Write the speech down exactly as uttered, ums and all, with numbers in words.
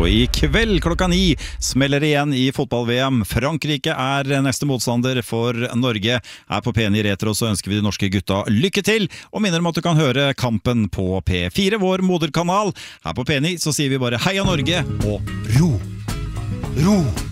Og i kveld klokka ni smeller det igjen i fotball-V M. Frankrike er neste motstander for Norge. Her på P ni Retro så ønsker vi de norske gutta lykke til, og minner om at du kan høre kampen på P fire, vår moderkanal. Her på P ni så sier vi bare heia Norge og ro! Ro!